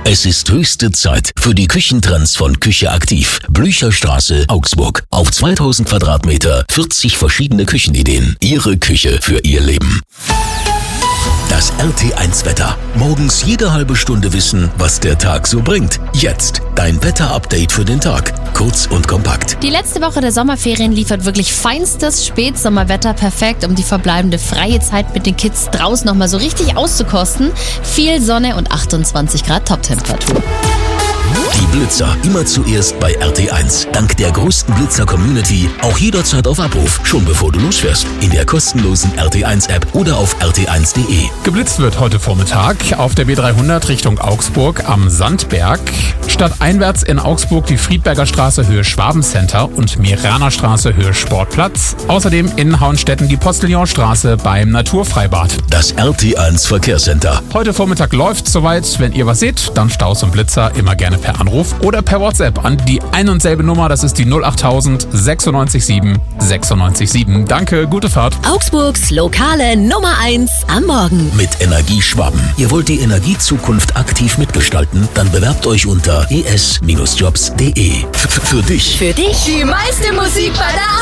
Es ist höchste Zeit für die Küchentrends von Küche Aktiv. Blücherstraße, Augsburg. Auf 2000 Quadratmeter, 40 verschiedene Küchenideen. Ihre Küche für Ihr Leben. Das RT1-Wetter. Morgens jede halbe Stunde wissen, was der Tag so bringt. Jetzt dein Wetter-Update für den Tag. Kurz und kompakt. Die letzte Woche der Sommerferien liefert wirklich feinstes Spätsommerwetter, perfekt, um die verbleibende freie Zeit mit den Kids draußen nochmal so richtig auszukosten. Viel Sonne und 28 Grad Toptemperatur. Die Blitzer immer zuerst bei RT1. Dank der größten Blitzer-Community auch jederzeit auf Abruf, schon bevor du losfährst. In der kostenlosen RT1-App oder auf rt1.de. Geblitzt wird heute Vormittag auf der B300 Richtung Augsburg am Sandberg. Stadteinwärts in Augsburg die Friedberger Straße Höhe Schwabencenter und Miraner Straße Höhe Sportplatz. Außerdem in Hauenstetten die Postillonstraße beim Naturfreibad. Das RT1 Verkehrscenter. Heute Vormittag läuft soweit. Wenn ihr was seht, dann Staus und Blitzer immer gerne per Anruf oder per WhatsApp an die ein und selbe Nummer. Das ist die 08000 967 967. Danke, gute Fahrt. Augsburgs lokale Nummer 1 am Morgen. Mit Energieschwaben. Ihr wollt die Energiezukunft aktiv mitgestalten? Dann bewerbt euch unter es-jobs.de. Für dich. Für dich. Die meiste Musik bei der